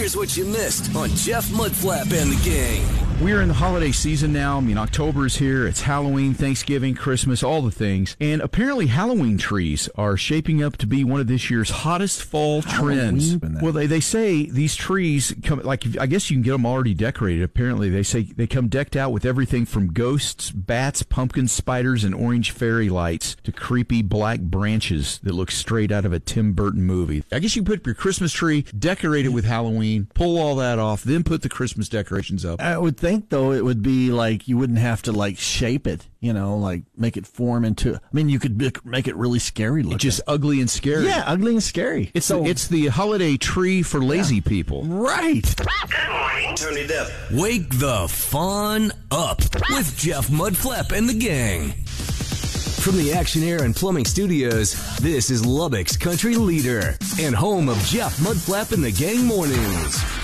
Here's what you missed on Jeff Mudflap and the Gang. We're in the holiday season now. I mean, October is here. It's Halloween, Thanksgiving, Christmas, all the things. And apparently Halloween trees are shaping up to be one of this year's hottest fall trends. Well, they say these trees come, like, I guess you can get them already decorated. Apparently they say they come decked out with everything from ghosts, bats, pumpkins, spiders, and orange fairy lights to creepy black branches that look straight out of a Tim Burton movie. I guess you can put up your Christmas tree, decorate it with Halloween, pull all that off, then put the Christmas decorations up. I would think, though, it would be like you wouldn't have to, like, shape it, you know, like make it form into, I mean, you could make it really scary looking. It's just ugly and scary. Yeah, ugly and scary. It's the holiday tree for lazy people. Right. Good morning. Turn it up. Wake the fun up with Jeff Mudflap and the Gang. From the Action Air and Plumbing Studios, this is Lubbock's country leader and home of Jeff Mudflap and the Gang Mornings.